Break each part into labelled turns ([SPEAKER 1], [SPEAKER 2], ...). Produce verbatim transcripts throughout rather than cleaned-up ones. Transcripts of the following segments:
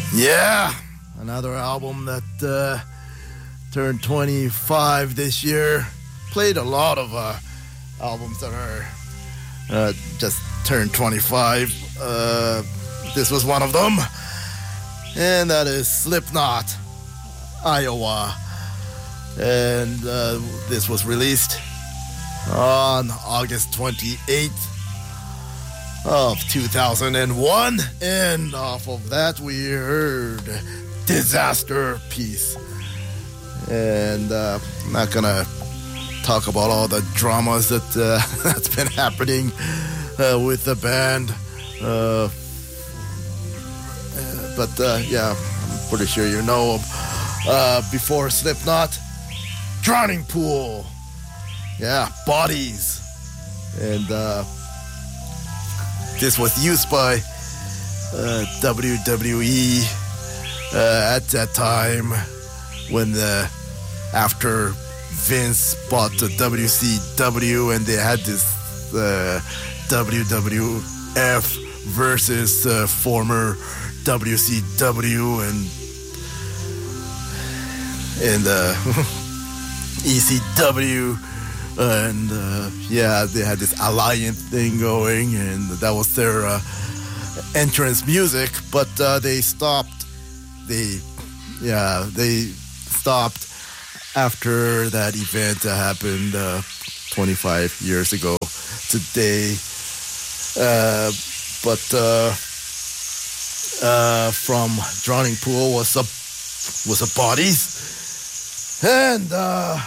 [SPEAKER 1] Yeah, another album that uh, turned twenty-five this year. Played a lot of uh, albums that are uh, just turned twenty-five. Uh, this was one of them, and that is Slipknot, Iowa. And uh, this was released on August twenty-eighth of two thousand one, and off of that we heard Disaster Piece. And uh, I'm not gonna talk about all the dramas that uh, that's been happening uh, with the band, uh, but uh, yeah, I'm pretty sure you know them. Uh, before Slipknot, Drowning Pool, yeah, Bodies, and uh, this was used by uh, W W E uh, at that time when the after Vince bought the W C W and they had this uh, W W F versus uh, former W C W and and uh, E C W. And uh, yeah, they had this alliance thing going, and that was their uh, entrance music. But uh, they stopped. They, yeah, they stopped after that event that happened uh, twenty-five years ago today. Uh, but uh, uh, from Drowning Pool was a was a Bodies, and. Uh,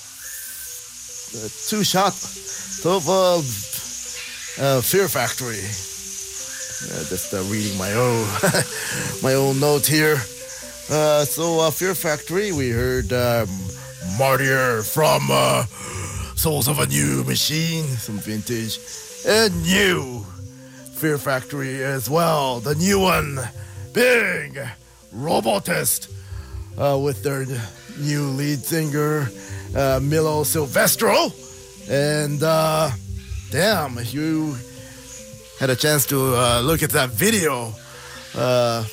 [SPEAKER 1] Uh, two shot of uh, uh, Fear Factory. Uh, just uh, reading my own my own note here. Uh, so uh, Fear Factory, we heard um, Martyr from uh, Souls of a New Machine, some vintage, and new Fear Factory as well. The new one, Big Robotist, uh, with their new lead singer. Uh, Milo Silvestro, and uh, damn, if you had a chance to uh, look at that video, uh,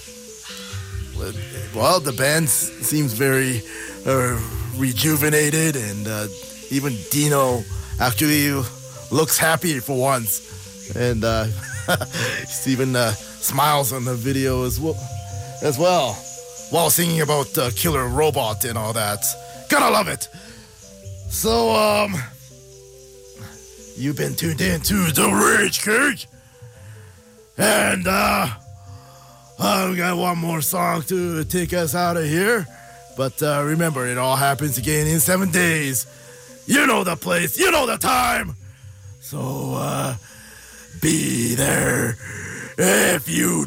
[SPEAKER 1] well, the band seems very uh, rejuvenated, and uh, even Dino actually looks happy for once, and uh, he even uh, smiles on the video as well, as well, while singing about uh, Killer Robot and all that. Gotta love it. So, um, you've been tuned in to The Rage Cage, and, uh, uh, we got one more song to take us out of here, but, uh, remember, it all happens again in seven days. You know the place, you know the time, so, uh, be there if you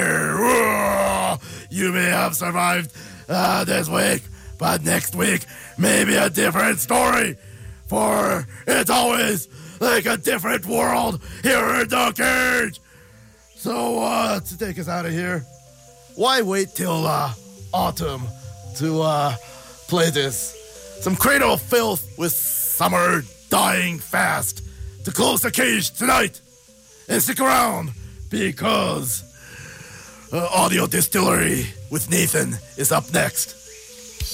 [SPEAKER 1] dare. You may have survived, uh, this week, but next week, maybe a different story, for it's always like a different world here in the cage. So, uh, to take us out of here, why wait till, uh, autumn to, uh, play this? Some Cradle of Filth with Summer Dying Fast to close the cage tonight. And stick around, because uh, Audio Distillery with Nathan is up next.